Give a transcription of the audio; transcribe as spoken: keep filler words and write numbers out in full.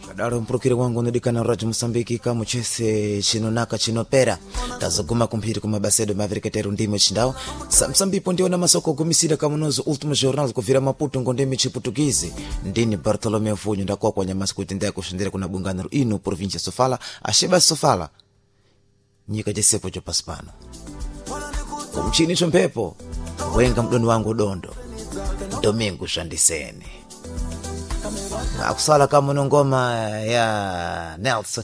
Kadaro mpurukire wangu ndikana Radio Mosambiki kama chese chinonaka chinopera tazoguma kumpiri kuma basedo maviriketero ndimo chindao samsambipo ndiona masoko gumisida kama nozo Ultimo Jornal kuvira Maputo ngondemi chiputugizi ndini Bartolomeo Funyo ndakwa kwa nyamasi kutendea kushindira kuna bungano ino provincia Sofala asheba Sofala nyika jesepo jo paspano kumchini chompepo wenga mdoni wangu dondo Domingo Shandisene akusala kama ngoma ya Nelson